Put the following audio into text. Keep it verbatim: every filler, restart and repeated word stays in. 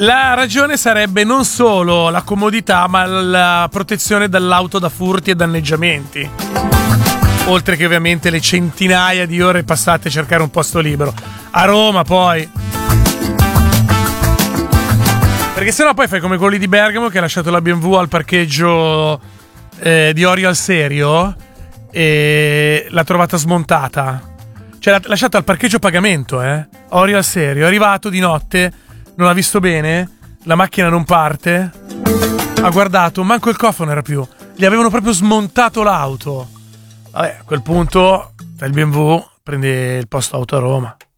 La ragione sarebbe non solo la comodità, ma la protezione dall'auto da furti e danneggiamenti. Oltre che ovviamente le centinaia di ore passate a cercare un posto libero. A Roma poi. Perché sennò poi fai come quelli di Bergamo che ha lasciato la B M W al parcheggio eh, di Orio al Serio e l'ha trovata smontata. Cioè l'ha lasciata al parcheggio a pagamento, eh. Orio al Serio. È arrivato di notte, non ha visto bene, la macchina non parte. Ha guardato, manco il cofano era più. Gli avevano proprio smontato l'auto. Vabbè, a quel punto il B M W prende il posto auto a Roma.